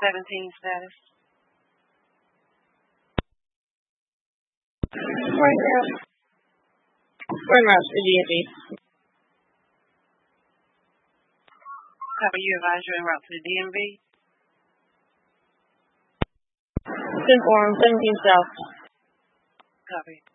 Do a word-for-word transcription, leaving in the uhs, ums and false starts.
seventeen status. Right now, we're not to D M V. Copy, you advise you're en route to the D M V. ten four, seventeen South. Copy.